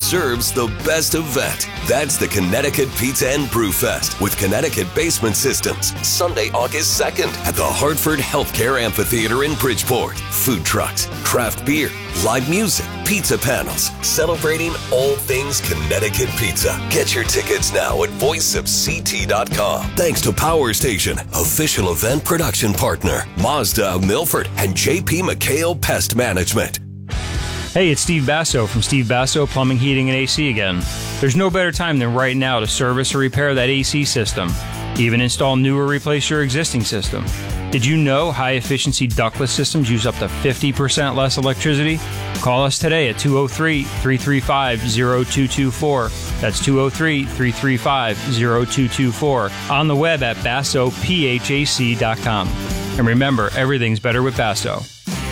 deserves the best event. That's the Connecticut Pizza and Brew Fest with Connecticut Basement Systems, Sunday, August 2nd at the Hartford Healthcare Amphitheater in Bridgeport. Food trucks, craft beer, live music, pizza panels, celebrating all things Connecticut pizza. Get your tickets now at voiceofct.com. Thanks to Power Station, official event production partner, Mazda of Milford, and JP McHale Pest Management. Hey, it's Steve Basso from Steve Basso Plumbing, Heating, and AC again. There's no better time than right now to service or repair that AC system. Even install new or replace your existing system. Did you know high-efficiency ductless systems use up to 50% less electricity? Call us today at 203-335-0224. That's 203-335-0224. On the web at BassoPHAC.com. And remember, everything's better with Basso.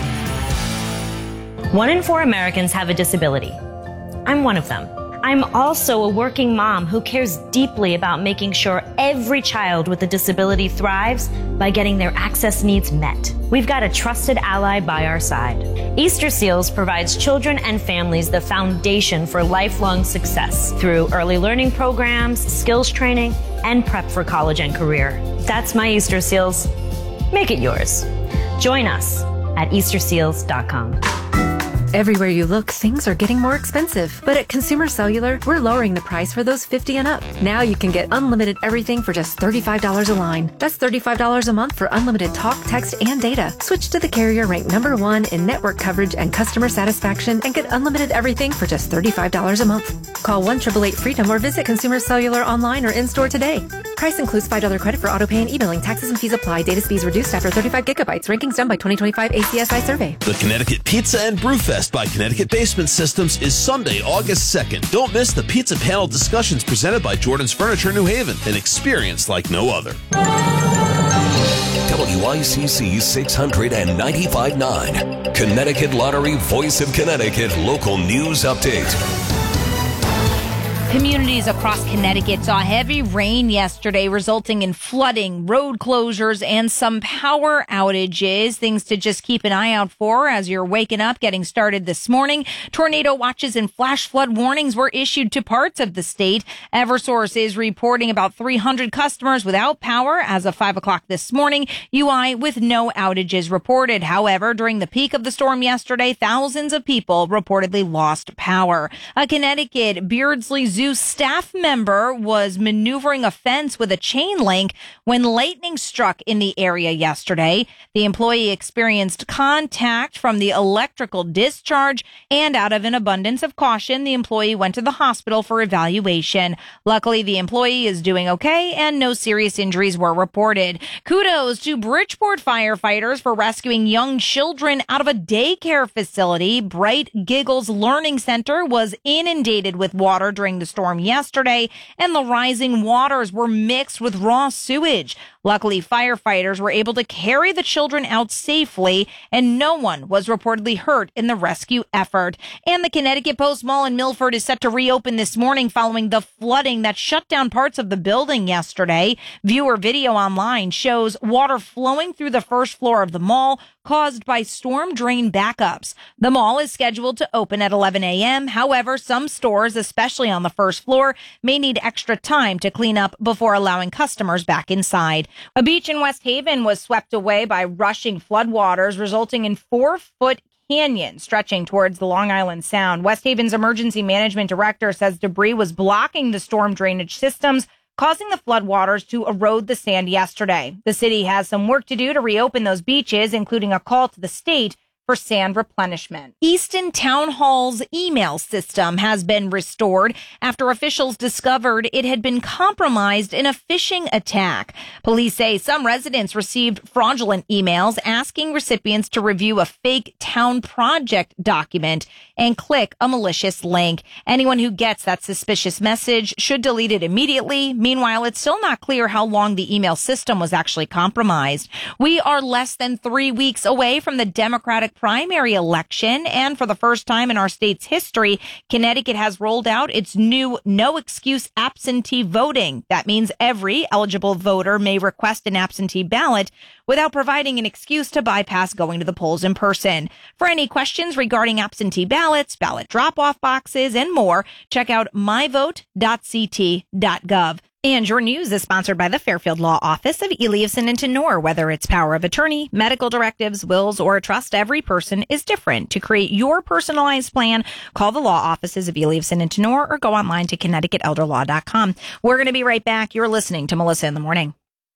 1 in 4 Americans have a disability. I'm one of them. I'm also a working mom who cares deeply about making sure every child with a disability thrives by getting their access needs met. We've got a trusted ally by our side. Easter Seals provides children and families the foundation for lifelong success through early learning programs, skills training, and prep for college and career. That's my Easter Seals. Make it yours. Join us at EasterSeals.com. Everywhere you look, things are getting more expensive. But at Consumer Cellular, we're lowering the price for those 50 and up. Now you can get unlimited everything for just $35 a line. That's $35 a month for unlimited talk, text, and data. Switch to the carrier ranked #1 in network coverage and customer satisfaction and get unlimited everything for just $35 a month. Call 1-888-FREEDOM or visit Consumer Cellular online or in-store today. Price includes $5 credit for autopay and e-billing. Taxes and fees apply. Data speeds reduced after 35 gigabytes. Rankings done by 2025 ACSI survey. The Connecticut Pizza and Brew Fest by Connecticut Basement Systems is Sunday, August 2nd. Don't miss the pizza panel discussions presented by Jordan's Furniture New Haven, an experience like no other. WICC 695.9, Connecticut Lottery, Voice of Connecticut, local news update. Communities across Connecticut saw heavy rain yesterday, resulting in flooding, road closures, and some power outages. Things to just keep an eye out for as you're waking up, getting started this morning. Tornado watches and flash flood warnings were issued to parts of the state. Eversource is reporting about 300 customers without power as of 5 o'clock this morning. UI with no outages reported. However, during the peak of the storm yesterday, thousands of people reportedly lost power. A Connecticut Beardsley Zoo staff member was maneuvering a fence with a chain link when lightning struck in the area yesterday. The employee experienced contact from the electrical discharge, and out of an abundance of caution, the employee went to the hospital for evaluation. Luckily, the employee is doing okay and no serious injuries were reported. Kudos to Bridgeport firefighters for rescuing young children out of a daycare facility. Bright Giggles Learning Center was inundated with water during the storm yesterday, and the rising waters were mixed with raw sewage. Luckily, firefighters were able to carry the children out safely, and no one was reportedly hurt in the rescue effort. And the Connecticut Post Mall in Milford is set to reopen this morning following the flooding that shut down parts of the building yesterday. Viewer video online shows water flowing through the first floor of the mall, caused by storm drain backups. The mall is scheduled to open at 11 a.m. However, some stores, especially on the first floor, may need extra time to clean up before allowing customers back inside. A beach in West Haven was swept away by rushing floodwaters, resulting in 4-foot canyon stretching towards the Long Island Sound. West Haven's emergency management director says debris was blocking the storm drainage systems, causing the floodwaters to erode the sand yesterday. The city has some work to do to reopen those beaches, including a call to the state for sand replenishment. Easton Town Hall's email system has been restored after officials discovered it had been compromised in a phishing attack. Police say some residents received fraudulent emails asking recipients to review a fake town project document and click a malicious link. Anyone who gets that suspicious message should delete it immediately. Meanwhile, it's still not clear how long the email system was actually compromised. We are less than 3 weeks away from the Democratic primary election. And for the first time in our state's history, Connecticut has rolled out its new no excuse absentee voting. That means every eligible voter may request an absentee ballot without providing an excuse to bypass going to the polls in person. For any questions regarding absentee ballots, ballot drop-off boxes, and more, check out myvote.ct.gov. And your news is sponsored by the Fairfield Law Office of Eliason and Tenor. Whether it's power of attorney, medical directives, wills, or a trust, every person is different. To create your personalized plan, call the law offices of Eliason and Tenor or go online to ConnecticutElderLaw.com. We're going to be right back. You're listening to Melissa in the Morning.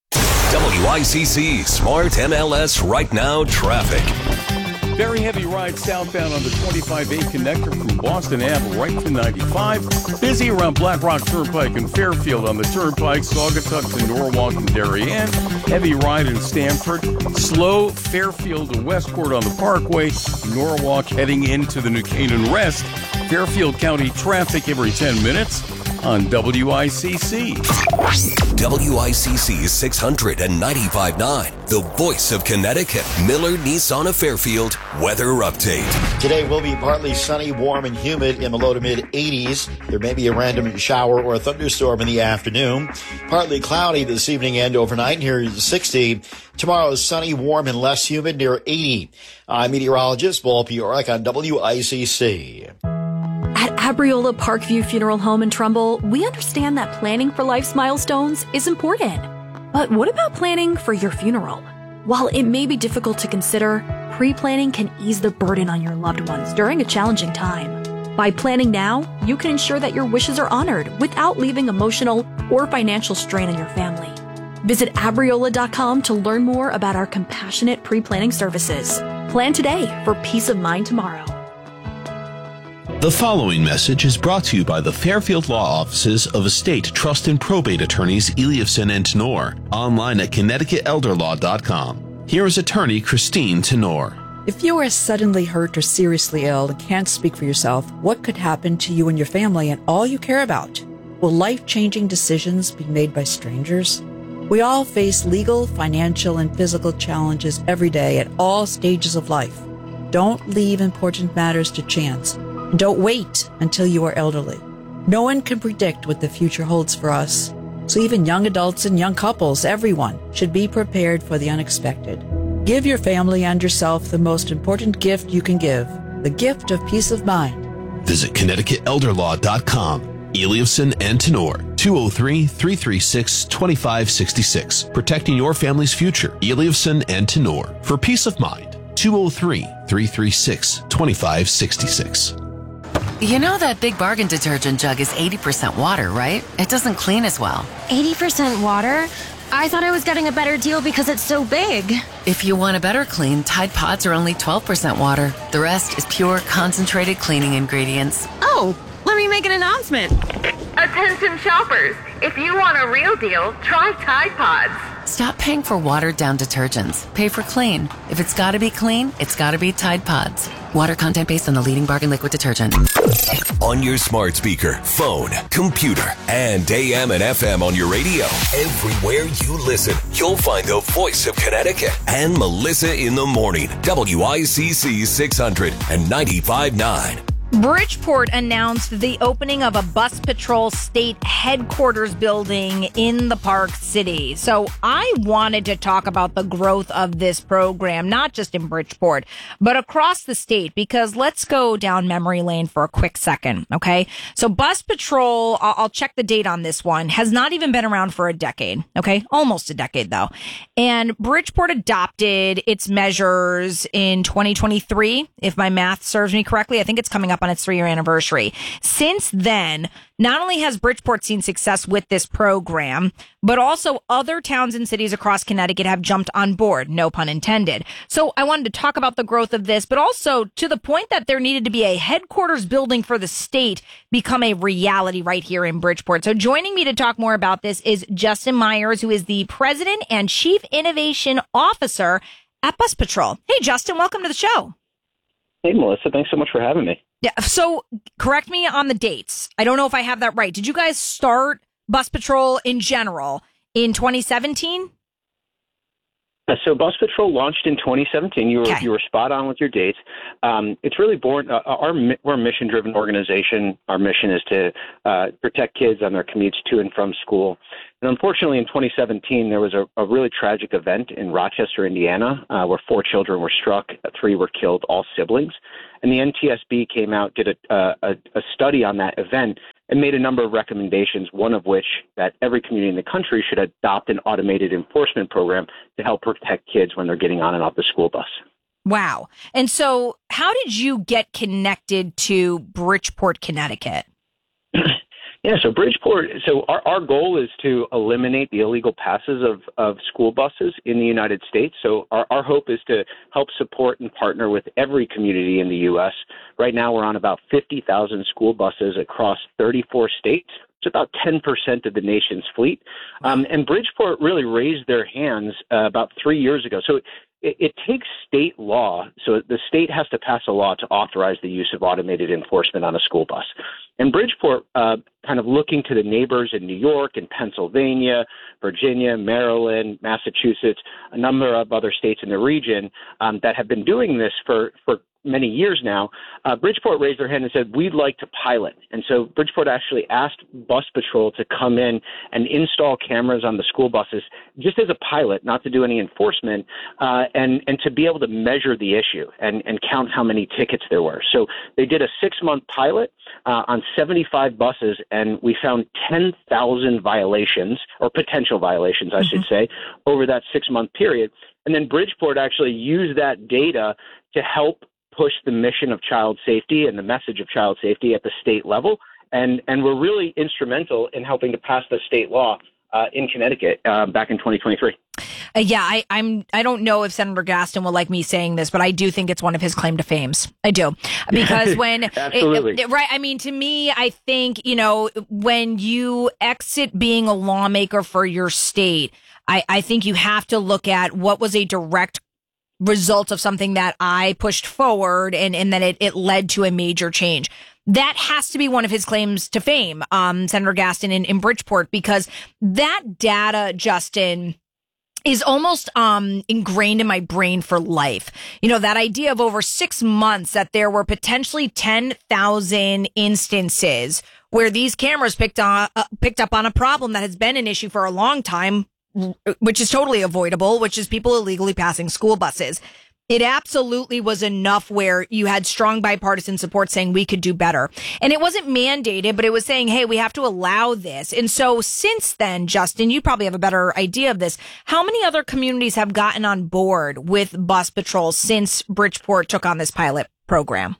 WICC Smart MLS Right Now Traffic. Very heavy ride southbound on the 25A connector from Boston Ave right to 95. Busy around Black Rock Turnpike and Fairfield on the Turnpike, Saugatuck to Norwalk and Darien. Heavy ride in Stamford. Slow Fairfield to Westport on the Parkway. Norwalk heading into the New Canaan Rest. Fairfield County traffic every 10 minutes on WICC. WICC 695.9, the voice of Connecticut. Miller Nissan of Fairfield weather update. Today will be partly sunny, warm, and humid in the low to mid 80s. There may be a random shower or a thunderstorm in the afternoon. Partly cloudy this evening and overnight. Here is 60. Tomorrow is sunny, warm, and less humid near 80. I'm meteorologist Paul Piorek on WICC. At Abriola Parkview Funeral Home in Trumbull, we understand that planning for life's milestones is important. But what about planning for your funeral? While it may be difficult to consider, pre-planning can ease the burden on your loved ones during a challenging time. By planning now, you can ensure that your wishes are honored without leaving emotional or financial strain on your family. Visit Abriola.com to learn more about our compassionate pre-planning services. Plan today for peace of mind tomorrow. The following message is brought to you by the Fairfield Law Offices of Estate, Trust, and Probate Attorneys Eliason and Tenor, online at ConnecticutElderLaw.com. Here is attorney Christine Tenor. If you are suddenly hurt or seriously ill and can't speak for yourself, what could happen to you and your family and all you care about? Will life-changing decisions be made by strangers? We all face legal, financial, and physical challenges every day at all stages of life. Don't leave important matters to chance. Don't wait until you are elderly. No one can predict what the future holds for us. So even young adults and young couples, everyone, should be prepared for the unexpected. Give your family and yourself the most important gift you can give, the gift of peace of mind. Visit ConnecticutElderLaw.com. Eliason and Tenor, 203-336-2566. Protecting your family's future. Eliason and Tenor. For peace of mind, 203-336-2566. You know that Big Bargain detergent jug is 80% water, right? It doesn't clean as well. 80% water? I thought I was getting a better deal because it's so big. If you want a better clean, Tide Pods are only 12% water. The rest is pure, concentrated cleaning ingredients. Oh, let me make an announcement. Attention shoppers, if you want a real deal, try Tide Pods. Stop paying for watered-down detergents. Pay for clean. If it's gotta be clean, it's gotta be Tide Pods. Water content based on the leading bargain liquid detergent. On your smart speaker, phone, computer, and AM and FM on your radio. Everywhere you listen, you'll find the voice of Connecticut and Melissa in the Morning. WICC 695.9. Bridgeport announced the opening of a bus patrol state headquarters building in the Park City. So I wanted to talk about the growth of this program, not just in Bridgeport, but across the state, because let's go down memory lane for a quick second, okay? So bus patrol, I'll check the date on this one, has not even been around for a decade, okay? Almost a decade, though. And Bridgeport adopted its measures in 2023, if my math serves me correctly. I think it's coming up on its 3-year anniversary. Since then, not only has Bridgeport seen success with this program, but also other towns and cities across Connecticut have jumped on board, no pun intended. So I wanted to talk about the growth of this, but also to the point that there needed to be a headquarters building for the state become a reality right here in Bridgeport. So joining me to talk more about this is Justin Myers, who is the President and Chief Innovation Officer at Bus Patrol. Hey, Justin, welcome to the show. Hey, Melissa. Thanks so much for having me. Yeah. So correct me on the dates. I don't know if I have that right. Did you guys start Bus Patrol in general in 2017? So Bus Patrol launched in 2017. You were spot on with your dates. It's really born. We're a mission-driven organization. Our mission is to protect kids on their commutes to and from school. And unfortunately, in 2017, there was a really tragic event in Rochester, Indiana, where 4 children were struck, 3 were killed, all siblings. And the NTSB came out, did a study on that event, and made a number of recommendations, one of which that every community in the country should adopt an automated enforcement program to help protect kids when they're getting on and off the school bus. Wow. And so how did you get connected to Bridgeport, Connecticut? Yeah, so Bridgeport, so our goal is to eliminate the illegal passes of school buses in the United States. So our hope is to help support and partner with every community in the U.S. Right now, we're on about 50,000 school buses across 34 states. It's about 10% of the nation's fleet. And Bridgeport really raised their hands about 3 years ago. So it takes state law. So the state has to pass a law to authorize the use of automated enforcement on a school bus. And Bridgeport, kind of looking to the neighbors in New York and Pennsylvania, Virginia, Maryland, Massachusetts, a number of other states in the region that have been doing this for many years now, Bridgeport raised their hand and said, we'd like to pilot. And so Bridgeport actually asked Bus Patrol to come in and install cameras on the school buses just as a pilot, not to do any enforcement, and to be able to measure the issue and count how many tickets there were. So they did a 6-month pilot on 75 buses, and we found 10,000 violations, or potential violations, I should say, over that 6-month period. And then Bridgeport actually used that data to help push the mission of child safety and the message of child safety at the state level. And we're really instrumental in helping to pass the state law in Connecticut back in 2023. I don't know if Senator Gaston will like me saying this, but I do think it's one of his claim to fames. I do. Because when, Absolutely. right. I mean, to me, I think, when you exit being a lawmaker for your state, I think you have to look at what was a direct result of something that I pushed forward and then it led to a major change. That has to be one of his claims to fame, Senator Gaston in Bridgeport, because that data, Justin, is almost ingrained in my brain for life. That idea of over 6 months that there were potentially 10,000 instances where these cameras picked up on a problem that has been an issue for a long time, which is totally avoidable, which is people illegally passing school buses. It absolutely was enough where you had strong bipartisan support saying we could do better. And it wasn't mandated, but it was saying, hey, we have to allow this. And so since then, Justin, you probably have a better idea of this. How many other communities have gotten on board with Bus Patrol since Bridgeport took on this pilot program?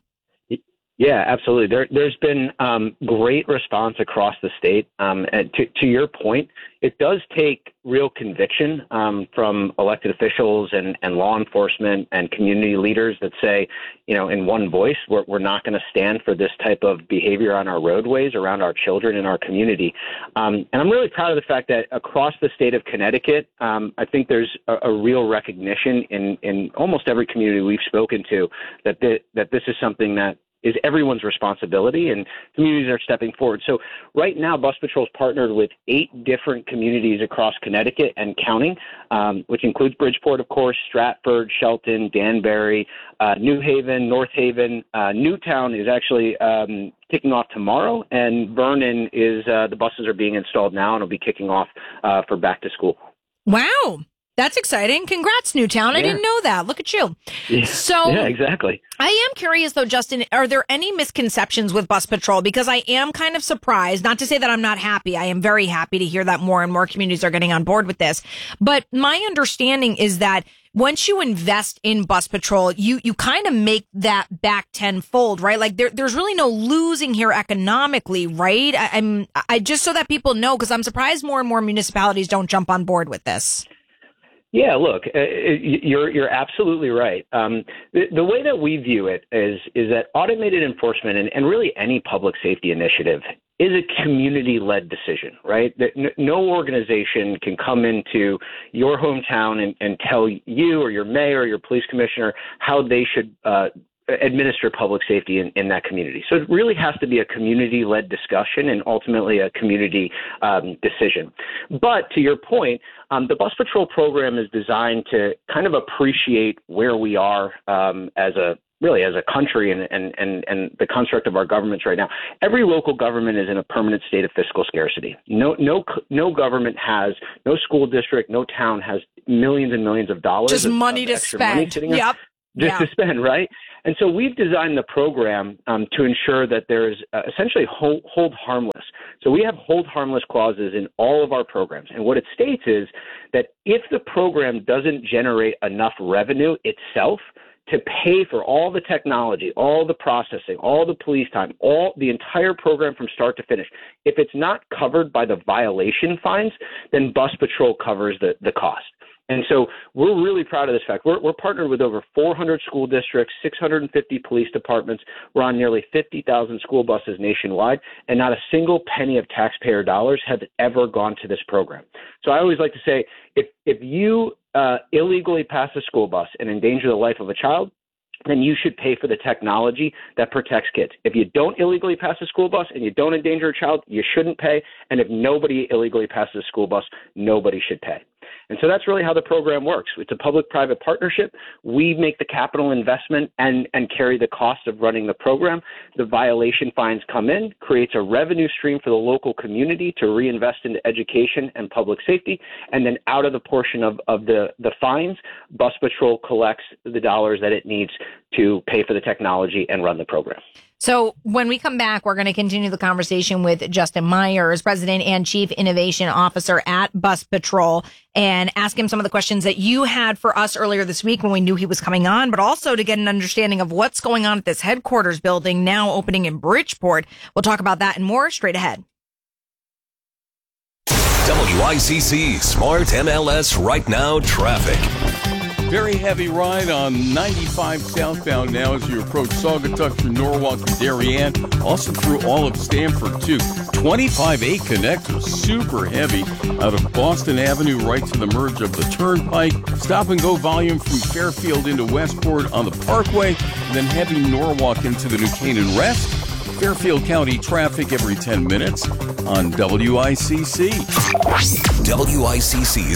Yeah, absolutely. There's been great response across the state. And to your point, it does take real conviction from elected officials and law enforcement and community leaders that say, in one voice, we're not going to stand for this type of behavior on our roadways around our children in our community. And I'm really proud of the fact that across the state of Connecticut, I think there's a real recognition in almost every community we've spoken to that this is something that is everyone's responsibility, and communities are stepping forward. So right now, Bus Patrol's partnered with 8 different communities across Connecticut and counting, which includes Bridgeport, of course, Stratford, Shelton, Danbury, New Haven, North Haven. Newtown is actually kicking off tomorrow, and Vernon is the buses are being installed now and will be kicking off for back to school. Wow. That's exciting. Congrats, Newtown. I didn't know that. Look at you. Yeah. So, yeah, exactly. I am curious, though, Justin, are there any misconceptions with Bus Patrol? Because I am kind of surprised, not to say that I'm not happy. I am very happy to hear that more and more communities are getting on board with this. But my understanding is that once you invest in Bus Patrol, you kind of make that back tenfold, right? Like there's really no losing here economically, right? I just so that people know, because I'm surprised more and more municipalities don't jump on board with this. Yeah, look, you're absolutely right. The way that we view it is that automated enforcement and really any public safety initiative is a community-led decision, right? That no organization can come into your hometown and tell you or your mayor or your police commissioner how they should administer public safety in that community. So it really has to be a community-led discussion and ultimately a community decision. But to your point, the bus patrol program is designed to kind of appreciate where we are as a country and the construct of our governments right now. Every local government is in a permanent state of fiscal scarcity. No government has, no school district, no town has millions and millions of dollars. Just money to spend. To spend, right? And so we've designed the program to ensure that there's essentially hold harmless. So we have hold harmless clauses in all of our programs. And what it states is that if the program doesn't generate enough revenue itself to pay for all the technology, all the processing, all the police time, all the entire program from start to finish, if it's not covered by the violation fines, then Bus Patrol covers the cost. And so we're really proud of this fact. We're partnered with over 400 school districts, 650 police departments. We're on nearly 50,000 school buses nationwide, and not a single penny of taxpayer dollars has ever gone to this program. So I always like to say, if you illegally pass a school bus and endanger the life of a child, then you should pay for the technology that protects kids. If you don't illegally pass a school bus and you don't endanger a child, you shouldn't pay. And if nobody illegally passes a school bus, nobody should pay. And so that's really how the program works. It's a public-private partnership. We make the capital investment and carry the cost of running the program. The violation fines come in, creates a revenue stream for the local community to reinvest into education and public safety. And then out of the portion of the fines, Bus Patrol collects the dollars that it needs to pay for the technology and run the program. So when we come back, we're going to continue the conversation with Justin Myers, President and Chief Innovation Officer at Bus Patrol, and ask him some of the questions that you had for us earlier this week when we knew he was coming on, but also to get an understanding of what's going on at this headquarters building now opening in Bridgeport. We'll talk about that and more straight ahead. WICC Smart MLS Right Now Traffic. Very heavy ride on 95 southbound now as you approach Saugatuck through Norwalk and Darien, also through all of Stamford, too. 25A connector, super heavy out of Boston Avenue right to the merge of the Turnpike. Stop and go volume from Fairfield into Westport on the Parkway, and then heavy Norwalk into the New Canaan Rest. Fairfield County traffic every 10 minutes on WICC. WICC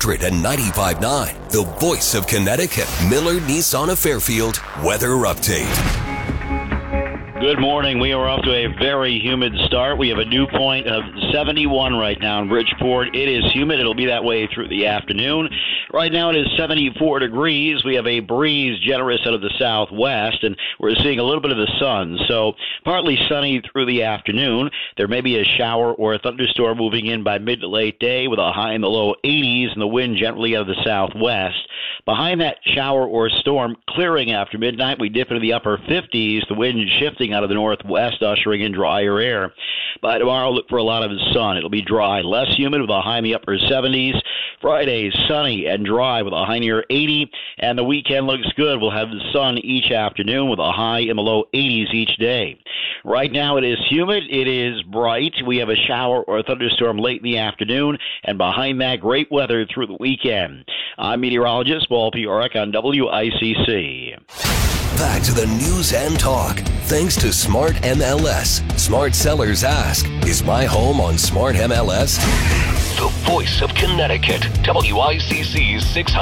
695.9, the voice of Connecticut. Miller Nissan of Fairfield weather update. Good morning. We are off to a very humid start. We have a dew point of 71 right now in Bridgeport. It is humid. It'll be that way through the afternoon. Right now it is 74 degrees. We have a breeze generous out of the southwest, and we're seeing a little bit of the sun. So partly sunny through the afternoon. There may be a shower or a thunderstorm moving in by mid to late day with a high in the low 80s and the wind gently out of the southwest. Behind that shower or storm clearing after midnight, we dip into the upper 50s, the wind shifting out of the northwest, ushering in drier air. By tomorrow, look for a lot of sun. It'll be dry, less humid with a high in the upper 70s. Friday, sunny and dry with a high near 80. And the weekend looks good. We'll have the sun each afternoon with a high in the low 80s each day. Right now, it is humid. It is bright. We have a shower or a thunderstorm late in the afternoon. And behind that, great weather through the weekend. I'm meteorologist Paul Piorek on WICC. Back to the news and talk. Thanks to Smart MLS. Smart sellers ask, is my home on Smart MLS? The voice of Connecticut. WICC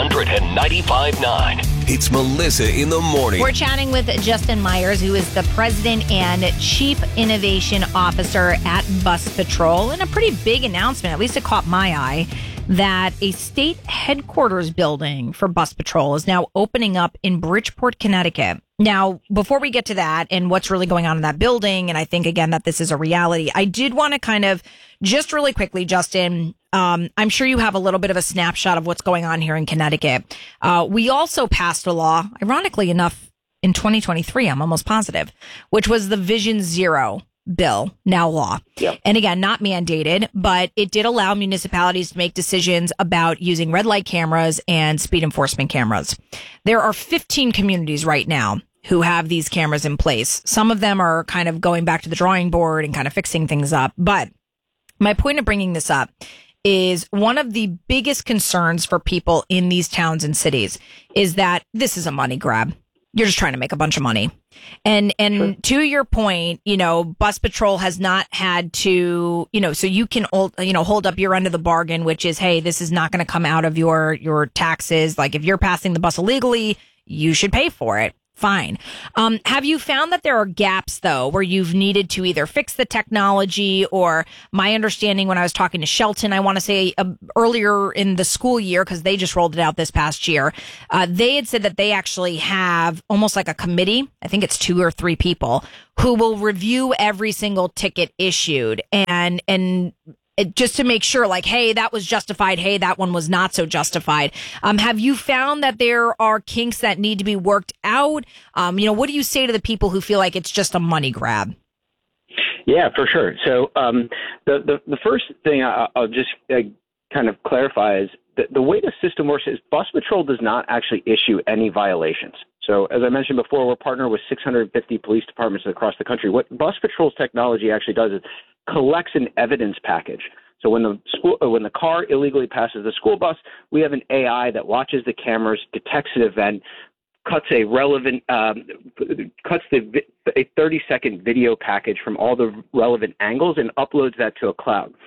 695.9. It's Melissa in the morning. We're chatting with Justin Myers, who is the President and Chief Innovation Officer at Bus Patrol. And a pretty big announcement, at least it caught my eye, that a state headquarters building for Bus Patrol is now opening up in Bridgeport, Connecticut. Now, before we get to that and what's really going on in that building, and I think, again, that this is a reality, I did want to kind of just really quickly, Justin, I'm sure you have a little bit of a snapshot of what's going on here in Connecticut. We also passed a law, ironically enough, in 2023, I'm almost positive, which was the Vision Zero bill, now law. Yep. And again, not mandated, but it did allow municipalities to make decisions about using red light cameras and speed enforcement cameras. There are 15 communities right now who have these cameras in place. Some of them are kind of going back to the drawing board and kind of fixing things up. But my point of bringing this up is one of the biggest concerns for people in these towns and cities is that this is a money grab. You're just trying to make a bunch of money. And to your point, Bus Patrol has not had to, so you can, hold up your end of the bargain, which is, hey, this is not going to come out of your taxes. Like if you're passing the bus illegally, you should pay for it. Fine. Have you found that there are gaps, though, where you've needed to either fix the technology or my understanding when I was talking to Shelton, I want to say earlier in the school year, because they just rolled it out this past year, they had said that they actually have almost like a committee. I think it's 2 or 3 people who will review every single ticket issued and just to make sure, like, hey, that was justified. Hey, that one was not so justified. Have you found that there are kinks that need to be worked out? What do you say to the people who feel like it's just a money grab? Yeah, for sure. So the first thing I'll just kind of clarify is that the way the system works is Bus Patrol does not actually issue any violations. So as I mentioned before, we're partnered with 650 police departments across the country. What Bus Patrol's technology actually does is collects an evidence package. So when the car illegally passes the school bus, we have an AI that watches the cameras, detects an event, cuts a 30-second video package from all the relevant angles and uploads that to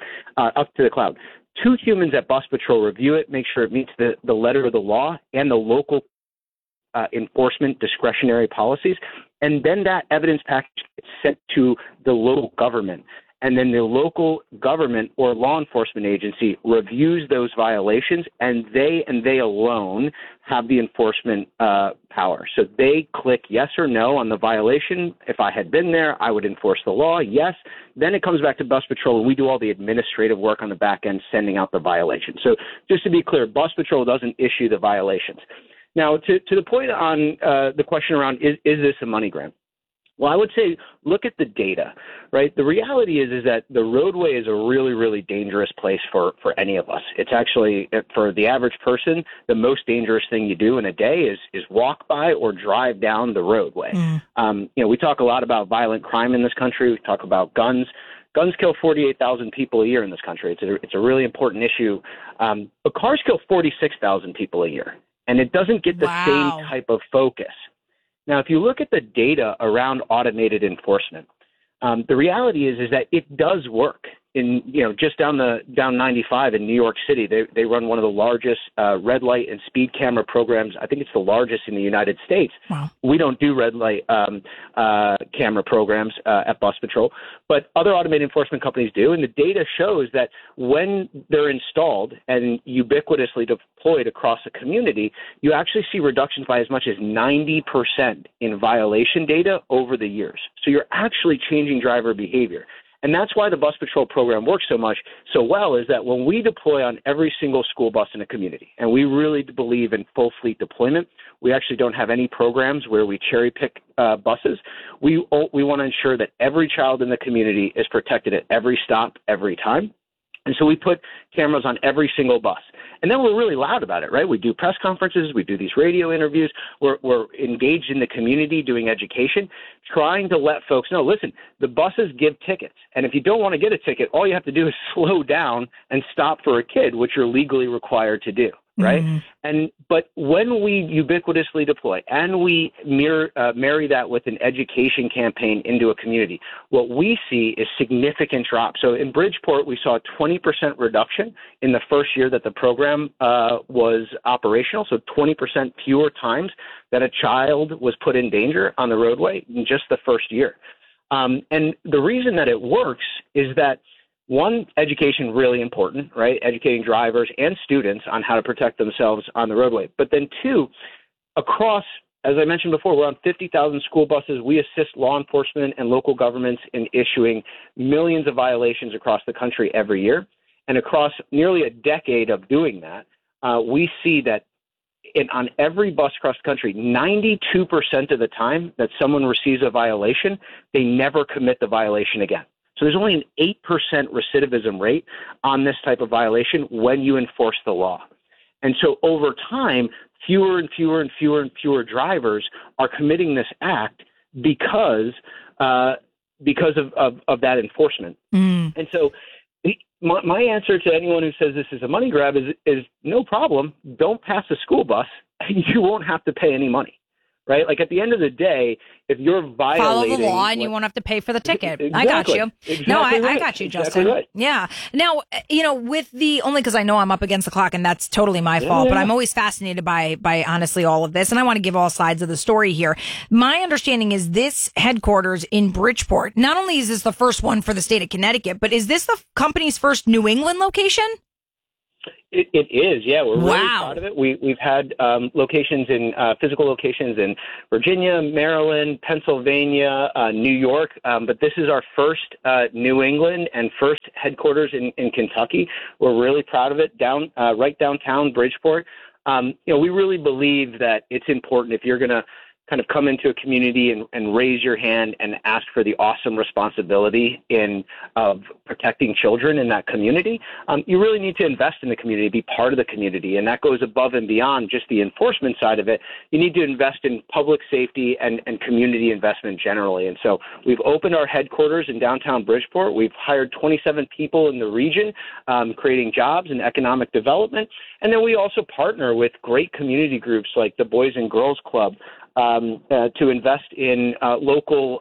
up to the cloud. 2 humans at Bus Patrol review it, make sure it meets the letter of the law and the local enforcement discretionary policies, and then that evidence package gets sent to the local government. And then the local government or law enforcement agency reviews those violations, and they alone have the enforcement power. So they click yes or no on the violation. If I had been there, I would enforce the law. Yes. Then it comes back to Bus Patrol, and we do all the administrative work on the back end, sending out the violation. So just to be clear, Bus Patrol doesn't issue the violations. Now, to the point on the question around is this a money grab? Well, I would say look at the data, right? The reality is that the roadway is a really, really dangerous place for any of us. It's actually, for the average person, the most dangerous thing you do in a day is walk by or drive down the roadway. We talk a lot about violent crime in this country. We talk about guns. Guns kill 48,000 people a year in this country. It's a really important issue. But cars kill 46,000 people a year, and it doesn't get the same type of focus. Now, if you look at the data around automated enforcement, the reality is that it does work. Just down 95 in New York City, they run one of the largest red light and speed camera programs. I think it's the largest in the United States. Wow. We don't do red light camera programs at Bus Patrol, but other automated enforcement companies do. And the data shows that when they're installed and ubiquitously deployed across a community, you actually see reductions by as much as 90% in violation data over the years. So you're actually changing driver behavior. And that's why the Bus Patrol program works so well, is that when we deploy on every single school bus in a community, and we really believe in full fleet deployment, we actually don't have any programs where we cherry pick buses. We want to ensure that every child in the community is protected at every stop, every time. And so we put cameras on every single bus. And then we're really loud about it, right? We do press conferences. We do these radio interviews. We're engaged in the community doing education, trying to let folks know, listen, the buses give tickets. And if you don't want to get a ticket, all you have to do is slow down and stop for a kid, which you're legally required to do. Right. Mm-hmm. But when we ubiquitously deploy and we marry that with an education campaign into a community, what we see is significant drop. So in Bridgeport, we saw a 20% reduction in the first year that the program was operational. So 20% fewer times that a child was put in danger on the roadway in just the first year. And the reason that it works is that, one, education really important, right? Educating drivers and students on how to protect themselves on the roadway. But then 2, across, as I mentioned before, we're on 50,000 school buses. We assist law enforcement and local governments in issuing millions of violations across the country every year. And across nearly a decade of doing that, we see that on every bus across the country, 92% of the time that someone receives a violation, they never commit the violation again. So there's only an 8% recidivism rate on this type of violation when you enforce the law. And so over time, fewer and fewer and fewer and fewer drivers are committing this act because of that enforcement. And so my answer to anyone who says this is a money grab is no problem. Don't pass a school bus and you won't have to pay any money. right? Like at the end of the day, if you're violating... Follow the law and you won't have to pay for the ticket. Exactly. I got you. Exactly no, I right. got you, Exactly Justin. right. Yeah. Now, with only because I know I'm up against the clock and that's totally my fault, but I'm always fascinated by honestly all of this. And I want to give all sides of the story here. My understanding is this headquarters in Bridgeport, not only is this the first one for the state of Connecticut, but is this the company's first New England location? It is, yeah. We're really proud of it. We've had physical locations in Virginia, Maryland, Pennsylvania, New York, but this is our first New England and first headquarters in Kentucky. We're really proud of it. Right downtown Bridgeport. We really believe that it's important if you're going to kind of come into a community and raise your hand and ask for the awesome responsibility of protecting children in that community. You really need to invest in the community, be part of the community, and that goes above and beyond just the enforcement side of it. You need to invest in public safety and community investment generally. And so we've opened our headquarters in downtown Bridgeport. We've hired 27 people in the region, creating jobs and economic development. And then we also partner with great community groups like the Boys and Girls Club, to invest in local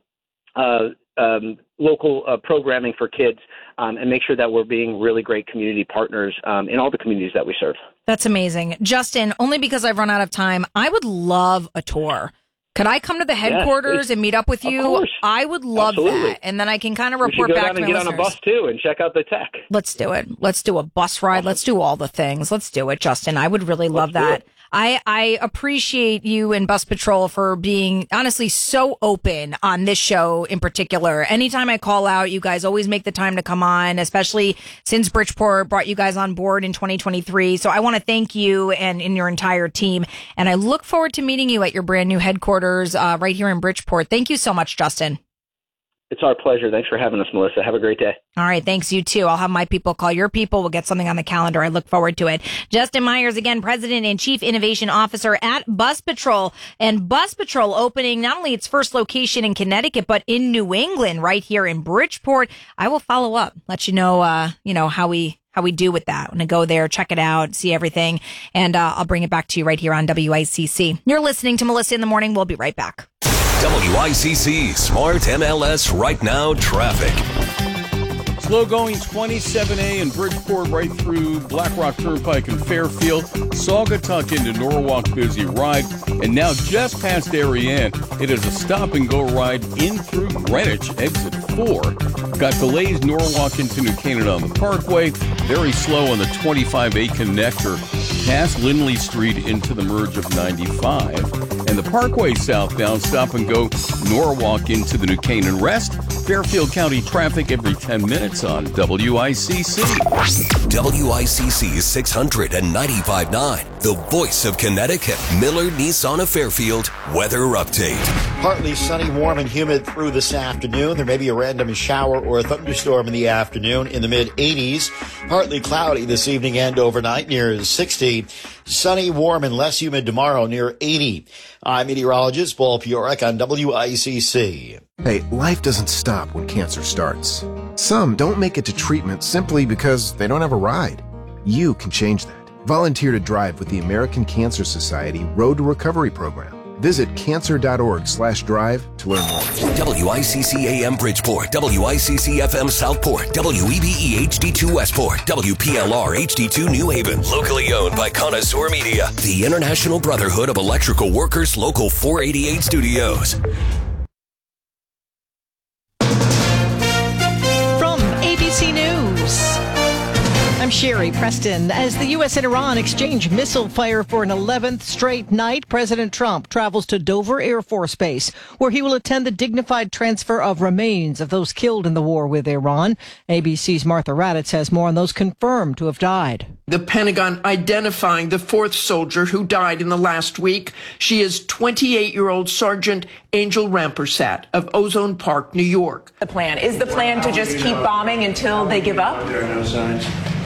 programming for kids and make sure that we're being really great community partners in all the communities that we serve. That's amazing. Justin, only because I've run out of time, I would love a tour. Could I come to the headquarters and meet up with you? Of course. I would love that. And then I can kind of report back to my listeners. We should go down and get on a bus, too, and check out the tech. Let's do it. Let's do a bus ride. Awesome. Let's do all the things. Let's do it, Justin. I would really love that. I appreciate you and Bus Patrol for being honestly so open on this show in particular. Anytime I call out, you guys always make the time to come on, especially since Bridgeport brought you guys on board in 2023. So I want to thank you and your entire team. And I look forward to meeting you at your brand new headquarters right here in Bridgeport. Thank you so much, Justin. It's our pleasure. Thanks for having us, Melissa. Have a great day. All right. Thanks. You too. I'll have my people call your people. We'll get something on the calendar. I look forward to it. Justin Myers, again, President and Chief Innovation Officer at Bus Patrol. And Bus Patrol opening not only its first location in Connecticut, but in New England, right here in Bridgeport. I will follow up, let you know, how we do with that. I'm going to go there, check it out, see everything, and I'll bring it back to you right here on WICC. You're listening to Melissa in the Morning. We'll be right back. WICC Smart MLS Right Now Traffic. Slow going 27A in Bridgeport right through Black Rock Turnpike and Fairfield. Saugatuck into Norwalk, busy ride. And now just past Darien, it is a stop and go ride in through Greenwich, exit 4. Got delays Norwalk into New Canaan on the Parkway. Very slow on the 25A connector past Lindley Street into the merge of 95. And the Parkway southbound stop and go Norwalk into the New Canaan Rest. Fairfield County traffic every 10 minutes on WICC. WICC 695.9, the voice of Connecticut. Miller Nissan of Fairfield weather update. Partly sunny, warm, and humid through this afternoon. There may be a random shower or a thunderstorm in the afternoon in the mid-80s. Partly cloudy this evening and overnight near 60. Sunny, warm, and less humid tomorrow near 80. I'm meteorologist Paul Piorek on WICC. Hey, life doesn't stop when cancer starts. Some don't make it to treatment simply because they don't have a ride. You can change that. Volunteer to drive with the American Cancer Society Road to Recovery program. Visit cancer.org/drive to learn more. WICC AM Bridgeport, WICC FM Southport, WEBE HD2 Westport, WPLR HD2 New Haven. Locally owned by Connoisseur Media, the International Brotherhood of Electrical Workers, Local 488 Studios. From ABC News, I'm Sherry Preston. As the U.S. and Iran exchange missile fire for an 11th straight night, President Trump travels to Dover Air Force Base, where he will attend the dignified transfer of remains of those killed in the war with Iran. ABC's Martha Raddatz has more on those confirmed to have died. The Pentagon identifying the fourth soldier who died in the last week. She is 28-year-old Sergeant Angel Rampersad of Ozone Park, New York. The plan is the plan to just keep bombing until they give up? There are no signs.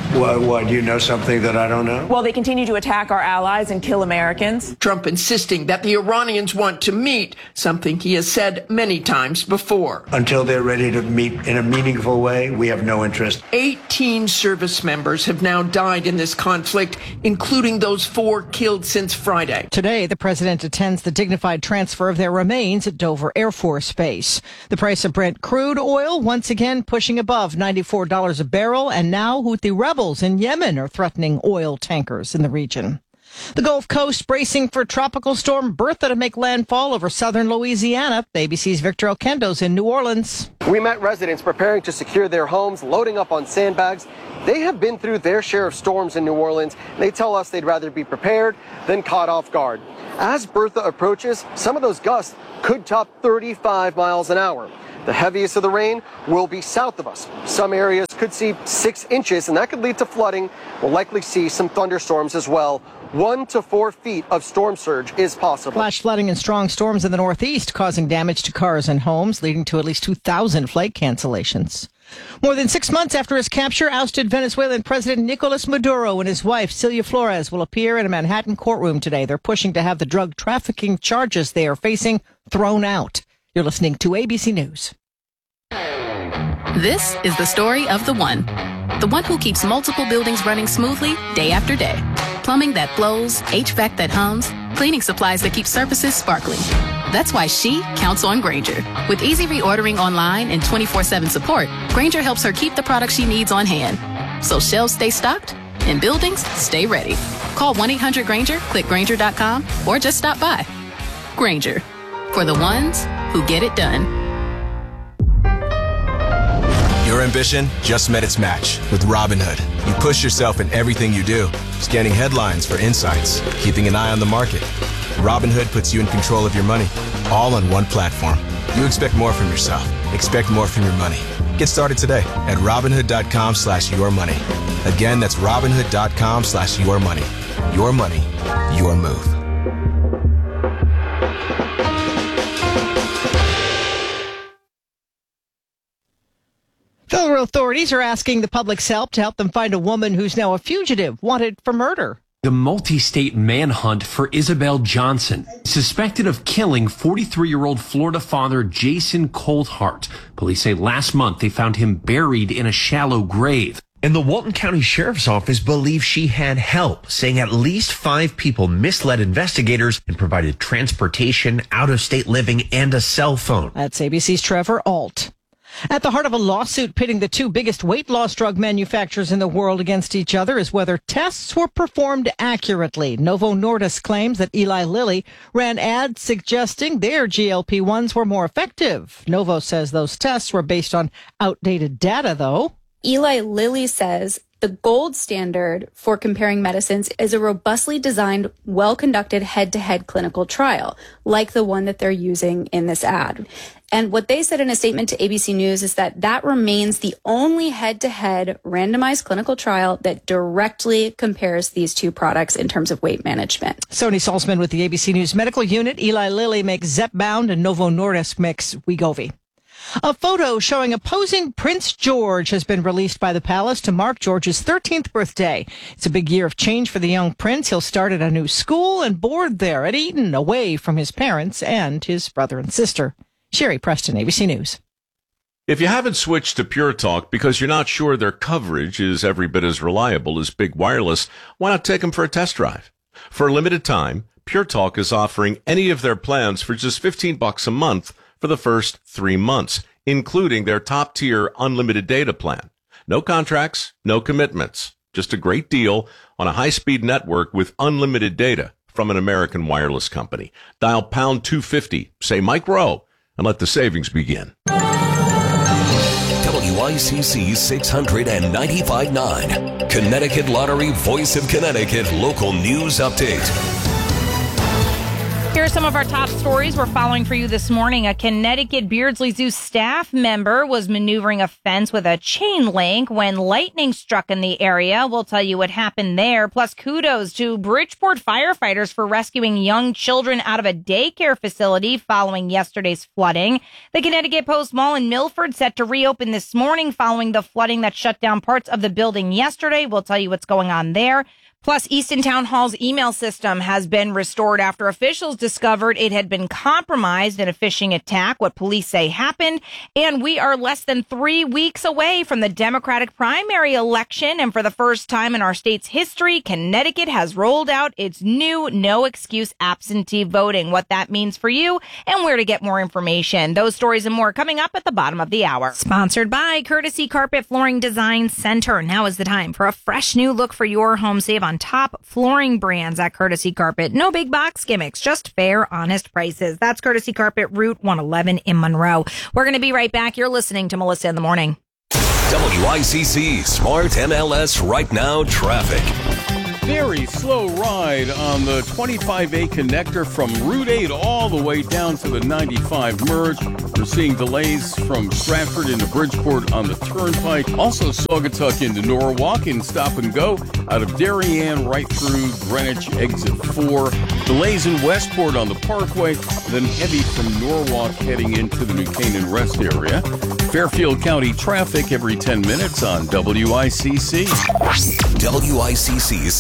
Why, do you know something that I don't know? Well, they continue to attack our allies and kill Americans. Trump insisting that the Iranians want to meet, something he has said many times before. Until they're ready to meet in a meaningful way, we have no interest. 18 service members have now died in this conflict, including those 4 killed since Friday. Today, the president attends the dignified transfer of their remains at Dover Air Force Base. The price of Brent crude oil once again pushing above $94 a barrel, and now Houthi rebels in Yemen are threatening oil tankers in the region. The Gulf Coast bracing for Tropical Storm Bertha to make landfall over southern Louisiana. ABC's Victor Oquendo's in New Orleans. We met residents preparing to secure their homes, loading up on sandbags. They have been through their share of storms in New Orleans. They tell us they'd rather be prepared than caught off guard. As Bertha approaches, some of those gusts could top 35 miles an hour. The heaviest of the rain will be south of us. Some areas could see 6 inches, and that could lead to flooding. We'll likely see some thunderstorms as well. 1 to 4 feet of storm surge is possible. Flash flooding and strong storms in the Northeast causing damage to cars and homes, leading to at least 2,000 flight cancellations. More than 6 months after his capture, ousted Venezuelan President Nicolas Maduro and his wife, Celia Flores, will appear in a Manhattan courtroom today. They're pushing to have the drug trafficking charges they are facing thrown out. You're listening to ABC News. This is the story of the one who keeps multiple buildings running smoothly day after day. Plumbing that flows, HVAC that hums, cleaning supplies that keep surfaces sparkling. That's why she counts on Grainger. With easy reordering online and 24/7 support, Grainger helps her keep the products she needs on hand. So shelves stay stocked and buildings stay ready. Call 1-800-GRAINGER, click Grainger.com, or just stop by. Grainger, for the ones who get it done. Your ambition just met its match with Robinhood. You push yourself in everything you do, scanning headlines for insights, keeping an eye on the market. Robinhood puts you in control of your money, all on one platform. You expect more from yourself. Expect more from your money. Get started today at Robinhood.com/yourmoney. Again, that's Robinhood.com/yourmoney. Your money, your move. Federal authorities are asking the public's help to help them find a woman who's now a fugitive wanted for murder. The multi-state manhunt for Isabel Johnson, suspected of killing 43-year-old Florida father Jason Coldhart. Police say last month they found him buried in a shallow grave. And the Walton County Sheriff's Office believes she had help, saying at least 5 people misled investigators and provided transportation, out-of-state living, and a cell phone. That's ABC's Trevor Alt. At the heart of a lawsuit pitting the 2 biggest weight loss drug manufacturers in the world against each other is whether tests were performed accurately. Novo Nordisk claims that Eli Lilly ran ads suggesting their GLP-1s were more effective. Novo says those tests were based on outdated data, though. Eli Lilly says the gold standard for comparing medicines is a robustly designed, well-conducted head-to-head clinical trial, like the one that they're using in this ad. And what they said in a statement to ABC News is that that remains the only head-to-head randomized clinical trial that directly compares these 2 products in terms of weight management. Sony Salzman with the ABC News Medical Unit. Eli Lilly makes Zepbound and Novo Nordisk makes Wegovy. A photo showing a posing Prince George has been released by the palace to mark George's 13th birthday. It's a big year of change for the young prince. He'll start at a new school and board there at Eton, away from his parents and his brother and sister. Sherry Preston, ABC News. If you haven't switched to Pure Talk because you're not sure their coverage is every bit as reliable as Big Wireless, why not take them for a test drive? For a limited time, Pure Talk is offering any of their plans for just $15 a month for the first 3 months, including their top-tier unlimited data plan. No contracts, no commitments. Just a great deal on a high-speed network with unlimited data from an American wireless company. Dial pound 250, say Mike Rowe, and let the savings begin. WICC 695.9, Connecticut Lottery Voice of Connecticut Local News Update. Here are some of our top stories we're following for you this morning. A Connecticut Beardsley Zoo staff member was maneuvering a fence with a chain link when lightning struck in the area. We'll tell you what happened there. Plus, kudos to Bridgeport firefighters for rescuing young children out of a daycare facility following yesterday's flooding. The Connecticut Post Mall in Milford set to reopen this morning following the flooding that shut down parts of the building yesterday. We'll tell you what's going on there. Plus, Easton Town Hall's email system has been restored after officials discovered it had been compromised in a phishing attack, what police say happened. And we are less than 3 weeks away from the Democratic primary election. And for the first time in our state's history, Connecticut has rolled out its new no-excuse absentee voting, what that means for you and where to get more information. Those stories and more coming up at the bottom of the hour. Sponsored by Courtesy Carpet Flooring Design Center. Now is the time for a fresh new look for your home. Save on top flooring brands at Courtesy Carpet. No big box gimmicks, just fair, honest prices. That's Courtesy Carpet, Route 111 in Monroe. We're going to be right back. You're listening to Melissa in the Morning. WICC Smart MLS Right Now traffic. Very slow ride on the 25A connector from Route 8 all the way down to the 95 merge. We're seeing delays from Stratford into Bridgeport on the Turnpike. Also Saugatuck into Norwalk and stop and go out of Darien right through Greenwich exit 4. Delays in Westport on the Parkway, then heavy from Norwalk heading into the New Canaan Rest area. Fairfield County traffic every 10 minutes on WICC. WICC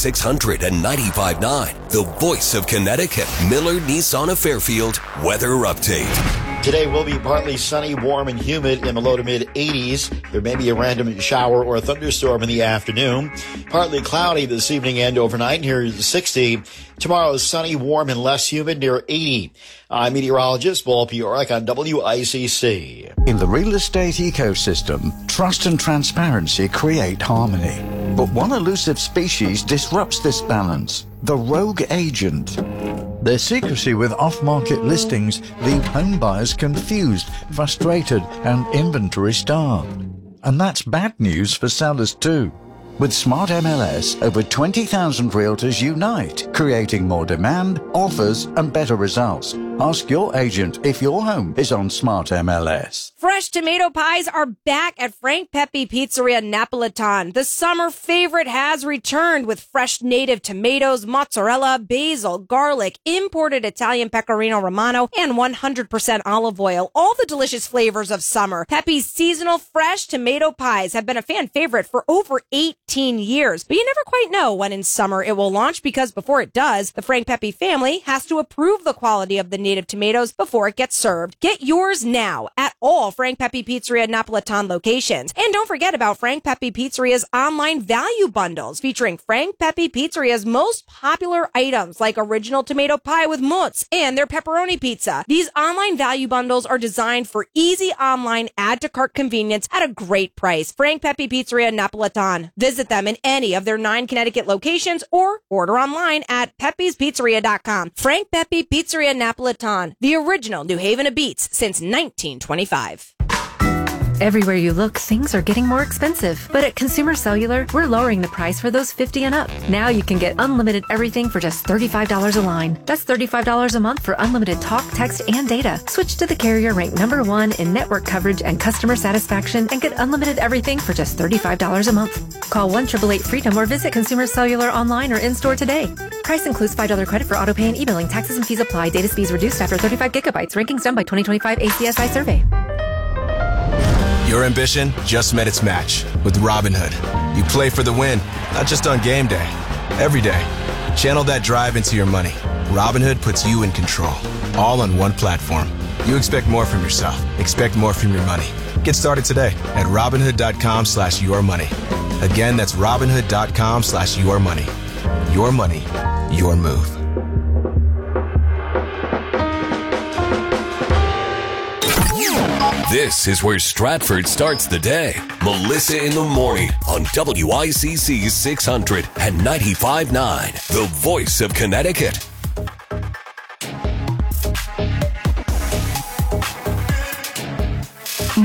695.9, the voice of Connecticut. Miller Nissan of Fairfield weather update. Today will be partly sunny, warm, and humid in the low to mid 80s. There may be a random shower or a thunderstorm in the afternoon. Partly cloudy this evening and overnight. Here is 60. Tomorrow is sunny, warm, and less humid near 80. I'm meteorologist Paul Piorek on WICC. In the real estate ecosystem, trust and transparency create harmony. But one elusive species disrupts this balance: the rogue agent. Their secrecy with off-market listings leave home buyers confused, frustrated, and inventory-starved. And that's bad news for sellers too. With Smart MLS, over 20,000 realtors unite, creating more demand, offers, and better results. Ask your agent if your home is on Smart MLS. Fresh tomato pies are back at Frank Pepe Pizzeria Napolitan. The summer favorite has returned with fresh native tomatoes, mozzarella, basil, garlic, imported Italian pecorino romano, and 100% olive oil. All the delicious flavors of summer. Pepe's seasonal fresh tomato pies have been a fan favorite for over 18 years. But you never quite know when in summer it will launch, because before it does, the Frank Pepe family has to approve the quality of the native tomatoes before it gets served. Get yours now at all Frank Pepe Pizzeria Napolitan locations. And don't forget about Frank Pepe Pizzeria's online value bundles featuring Frank Pepe Pizzeria's most popular items like original tomato pie with mozz and their pepperoni pizza. These online value bundles are designed for easy online add to cart convenience at a great price. Frank Pepe Pizzeria Napolitan. Visit them in any of their 9 Connecticut locations or order online at pepespizzeria.com. Frank Pepe Pizzeria Napolitan, the original New Haven of beats since 1925. Everywhere you look, things are getting more expensive. But at Consumer Cellular, we're lowering the price for those 50 and up. Now you can get unlimited everything for just $35 a line. That's $35 a month for unlimited talk, text, and data. Switch to the carrier ranked #1 in network coverage and customer satisfaction and get unlimited everything for just $35 a month. Call 1-888-FREEDOM or visit Consumer Cellular online or in-store today. Price includes $5 credit for autopay and e-billing. Taxes and fees apply. Data speeds reduced after 35 gigabytes. Rankings done by 2025 ACSI survey. Your ambition just met its match with Robinhood. You play for the win, not just on game day, every day. Channel that drive into your money. Robinhood puts you in control, all on one platform. You expect more from yourself. Expect more from your money. Get started today at Robinhood.com/yourmoney. Again, that's Robinhood.com/yourmoney. Your money, your move. This is where Stratford starts the day. Melissa in the Morning on WICC 600 and 95.9, the voice of Connecticut.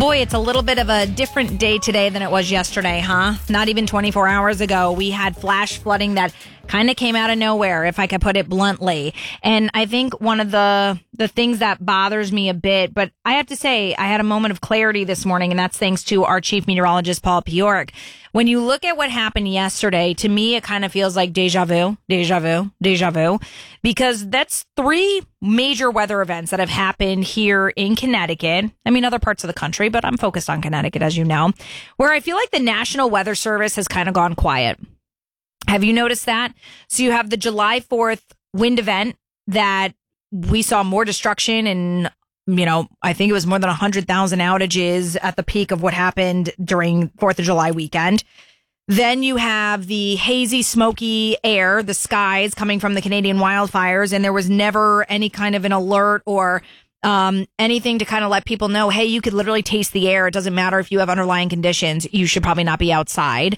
Boy, it's a little bit of a different day today than it was yesterday, huh? Not even 24 hours ago, we had flash flooding that kind of came out of nowhere, if I could put it bluntly. And I think one of the things that bothers me a bit, but I have to say, I had a moment of clarity this morning, and that's thanks to our chief meteorologist, Paul Piorek. When you look at what happened yesterday, to me, it kind of feels like deja vu, because that's 3 major weather events that have happened here in Connecticut. I mean, other parts of the country, but I'm focused on Connecticut, as you know, where I feel like the National Weather Service has kind of gone quiet. Have you noticed that? So you have the July 4th wind event that we saw more destruction and, I think it was more than 100,000 outages at the peak of what happened during 4th of July weekend. Then you have the hazy, smoky air, the skies coming from the Canadian wildfires, and there was never any kind of an alert or anything to kind of let people know, hey, you could literally taste the air. It doesn't matter if you have underlying conditions. You should probably not be outside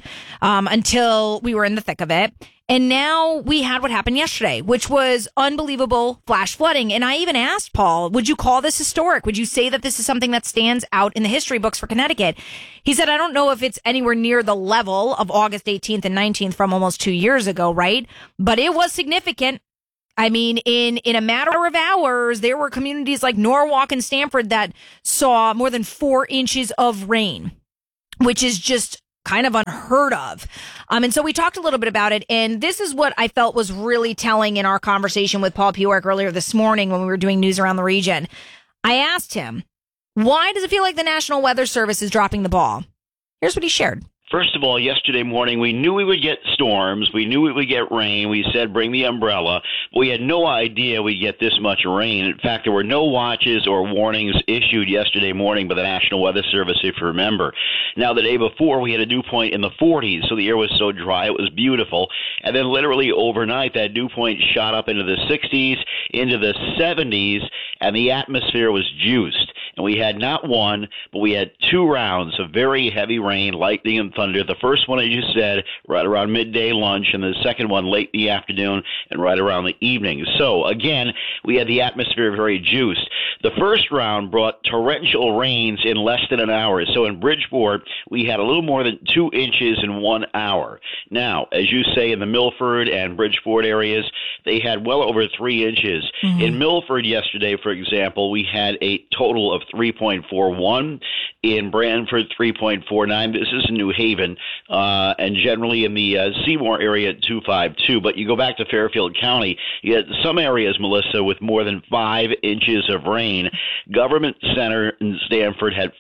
until we were in the thick of it. And now we had what happened yesterday, which was unbelievable flash flooding. And I even asked Paul, would you call this historic? Would you say that this is something that stands out in the history books for Connecticut? He said, I don't know if it's anywhere near the level of August 18th and 19th from almost 2 years ago, right? But it was significant. I mean, in a matter of hours, there were communities like Norwalk and Stamford that saw more than 4 inches of rain, which is just kind of unheard of. And so we talked a little bit about it. And this is what I felt was really telling in our conversation with Paul Piorek earlier this morning when we were doing news around the region. I asked him, why does it feel like the National Weather Service is dropping the ball? Here's what he shared. First of all, yesterday morning, we knew we would get storms. We knew we would get rain. We said, bring the umbrella. But we had no idea we'd get this much rain. In fact, there were no watches or warnings issued yesterday morning by the National Weather Service, if you remember. Now, the day before, we had a dew point in the 40s, so the air was so dry, it was beautiful. And then literally overnight, that dew point shot up into the 60s, into the 70s, and the atmosphere was juiced. And we had not one, but we had 2 rounds of very heavy rain, lightning, and thunder. The first one, as you said, right around midday lunch, and the second one late in the afternoon and right around the evening. So, again, we had the atmosphere very juiced. The first round brought torrential rains in less than an hour. So in Bridgeport, we had a little more than 2 inches in 1 hour. Now, as you say, in the Milford and Bridgeport areas, they had well over 3 inches. Mm-hmm. In Milford yesterday, for example, we had a total of 3.41. In Branford, 3.49. This is in New Haven, and generally in the Seymour area at 2.52. But you go back to Fairfield County, you had some areas, Melissa, with more than 5 inches of rain. Government Center in Stamford had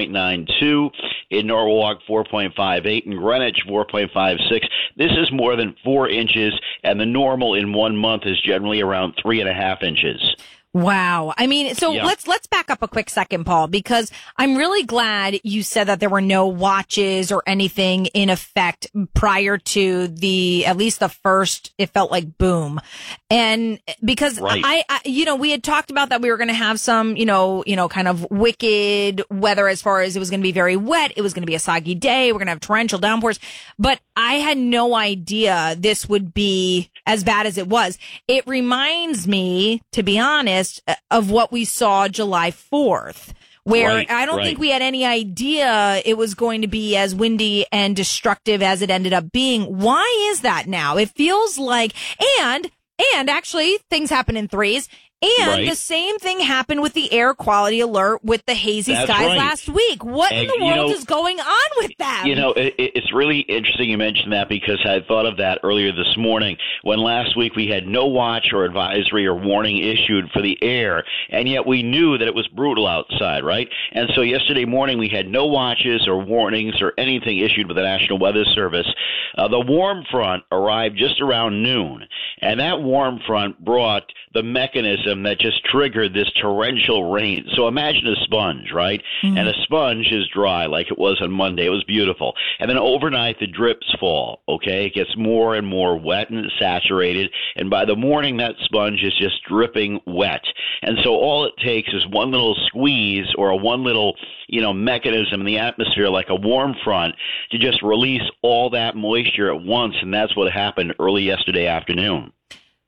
4.92. In Norwalk, 4.58. In Greenwich, 4.56. This is more than 4 inches, and the normal in 1 month is generally around 3.5 inches. Wow. I mean, so yeah. let's back up a quick second, Paul, because I'm really glad you said that there were no watches or anything in effect prior to at least the first, it felt like boom. And because right. I we had talked about that we were going to have some, kind of wicked weather as far as it was going to be very wet. It was going to be a soggy day. We're going to have torrential downpours, but I had no idea this would be as bad as it was. It reminds me, to be honest, of what we saw July 4th, where I don't think we had any idea it was going to be as windy and destructive as it ended up being. Why is that now? It feels like, and actually things happen in threes. And the same thing happened with the air quality alert with the hazy skies last week. What in the world is going on with that? It's really interesting you mentioned that, because I thought of that earlier this morning when last week we had no watch or advisory or warning issued for the air, and yet we knew that it was brutal outside, right? And so yesterday morning we had no watches or warnings or anything issued by the National Weather Service. The warm front arrived just around noon, and that warm front brought the mechanism that just triggered this torrential rain. So imagine a sponge, right? Mm-hmm. And a sponge is dry like it was on Monday. It was beautiful. And then overnight the drips fall, okay? It gets more and more wet and saturated. And by the morning that sponge is just dripping wet. And so all it takes is one little squeeze or one little, mechanism in the atmosphere like a warm front to just release all that moisture at once. And that's what happened early yesterday afternoon.